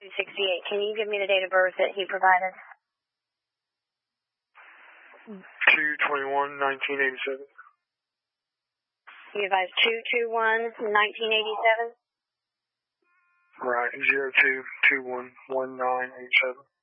268. Can you give me the date of birth that he provided? 2/21/1987. You advised 2/21/1987? Right, 02/21/1987.